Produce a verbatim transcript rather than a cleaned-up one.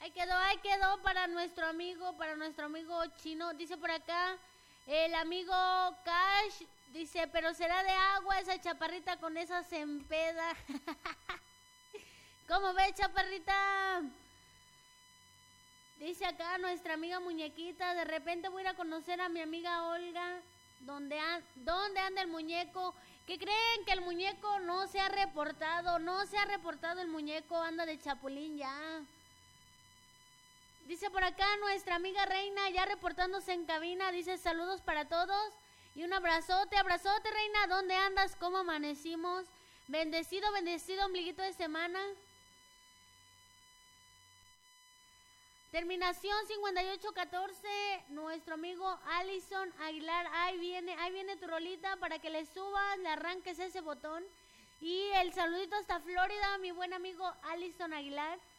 Ahí quedó, ahí quedó para nuestro amigo, para nuestro amigo chino. Dice por acá, el amigo Cash, dice, pero será de agua esa chaparrita con esa sempeda. ¿Cómo ves, chaparrita? Dice acá nuestra amiga Muñequita, de repente voy a ir a conocer a mi amiga Olga. ¿Dónde, an ¿Dónde anda el muñeco? ¿Qué creen? Que el muñeco no se ha reportado, no se ha reportado el muñeco, anda de chapulín ya. Dice por acá nuestra amiga Reina, ya reportándose en cabina, dice saludos para todos y un abrazote, abrazote Reina, ¿dónde andas? ¿Cómo amanecimos? Bendecido, bendecido ombliguito de semana. Terminación cincuenta y ocho catorce, nuestro amigo Alison Aguilar, ahí viene, ahí viene tu rolita para que le subas, le arranques ese botón. Y el saludito hasta Florida, mi buen amigo Alison Aguilar.